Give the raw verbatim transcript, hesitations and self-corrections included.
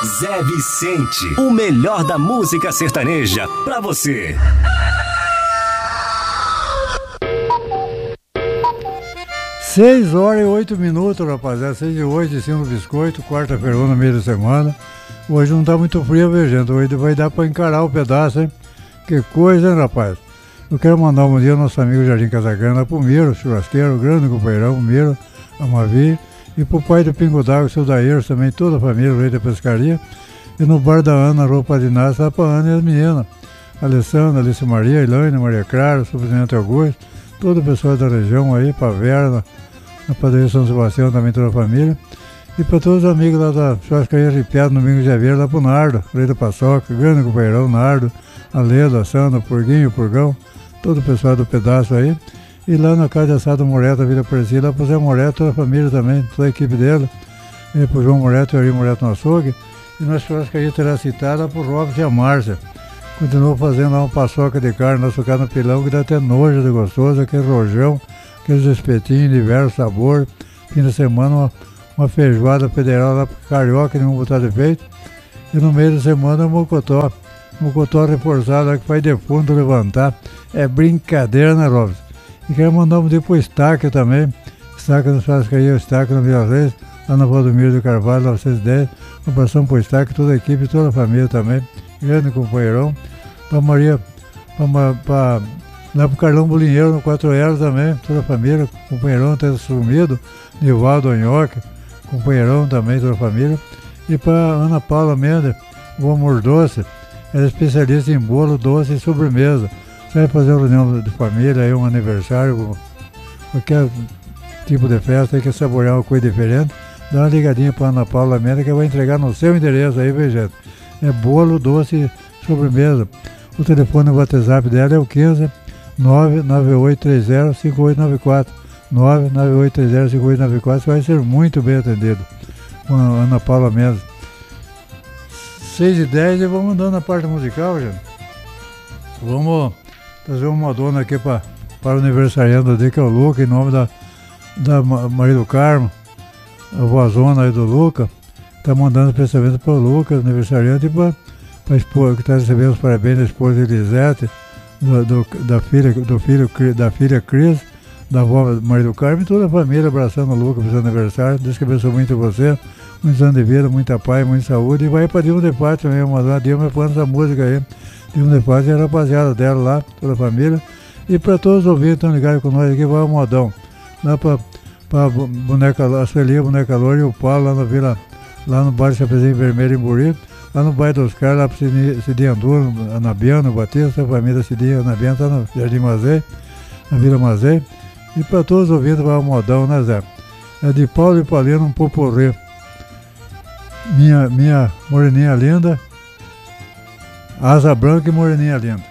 Zé Vicente, o melhor da música sertaneja pra você. Seis horas e oito minutos, rapaziada. Seis e oito, em cima do biscoito, quarta-feira no meio da semana. Hoje não tá muito frio, viu, gente? Hoje vai dar pra encarar o pedaço, hein? Que coisa, hein, rapaz? Eu quero mandar um dia ao nosso amigo Jardim Casagrande, pro Miro, churrasqueiro, grande companheirão, o Miro, a Mavi, e pro pai do Pingo d'Água, o seu Daír, também toda a família, o rei da pescaria. E no bar da Ana, roupa de Inácio, tá pra Ana e as meninas. Alessandra, Alice Maria, Elaine, Maria Clara, o presidente Augusto, todo o pessoal da região aí, pra Verna, na padaria São Sebastião, também toda a família. E para todos os amigos lá da churrascaria Ripiado, no Domingo de Janeiro, lá pro Nardo, rei da paçoca, grande companheirão, Nardo, a Leda, a Sandra, o Porguinho, o Purgão, todo o pessoal do pedaço aí. E lá na casa de assado Moreto, Vila Aparecida, lá pro Zé Moreto, toda a família também, toda a equipe dele. E pro João Moreto e o Ari Moreto no açougue. E na churrascaria terá citada pro Robson e a Márcia. Continuou fazendo lá uma paçoca de carne, açucada no pilão, que dá até nojo de gostoso, aquele rojão, aqueles espetinhos de diversos sabores. Fim de semana, uma, uma feijoada federal lá pro Carioca, nenhum botar de peito. E no meio da semana, o Mocotó. Mocotó reforçado, lá que faz defunto levantar. É brincadeira, né, Robson? E quero mandar um dia pro Estaca também. Estaca no churrascaria, Estaca na Vila Reis, lá na Valdomiro do Carvalho, novecentos e dez. Um abração pro Estaca, toda a equipe, toda a família também. Grande companheirão. Pra Maria, pra, pra, lá pro Carlão Bolinheiro, no quatro Eras também, toda a família, companheirão até sumido. Nivaldo Onhoca, companheirão também, toda a família. E pra Ana Paula Mendes, o Amor Doce, ela é especialista em bolo, doce e sobremesa. Você vai fazer uma reunião de família, aí um aniversário, qualquer tipo de festa, aí quer saborear uma coisa diferente, dá uma ligadinha para Ana Paula Mendes que vai entregar no seu endereço aí, viu, gente? É bolo, doce e sobremesa. O telefone do WhatsApp dela é o quinze, nove nove oito três zero, cinco oito nove quatro. nove nove oito três zero, cinco oito nove quatro. Você vai ser muito bem atendido com a Ana Paula Mendes. seis e dez e vamos andando na parte musical, gente. Vamos trazer uma modona aqui pra, para o aniversariante dele, que é o Luca, em nome da, da Maria do Carmo, a vozona aí do Luca. Tá mandando especialmente para o Luca, aniversariante, e para a esposa, que está recebendo os parabéns da esposa Elisete, do, do, da, filha, do filho, da filha Cris, da avó Maria do Carmo, e toda a família abraçando o Luca para o seu aniversário. Deus que abençoe muito você, muitos anos de vida, muita paz, muita saúde. E vai para Dilma de Pátio também, mandar a Dilma falando essa música aí. Dilma de Pátio é a rapaziada dela lá, toda a família. E para todos os ouvintes que estão ligados com nós aqui, vai o modão. Lá para a boneca, a Sueli, a boneca loura, e o Paulo lá na Vila, lá no bairro Chapezinho Vermelho, em Buri. Lá no bairro dos Caras, lá para Cidinha Andur, Anabiano, Batista, a família Cidinha Anabiano, está no Jardim Mazei, na Vila Mazei. E para todos os ouvintes, vai o modão, né, Zé? É de Paulo e Paulino, um poporê. Minha, minha moreninha linda, asa branca e moreninha linda.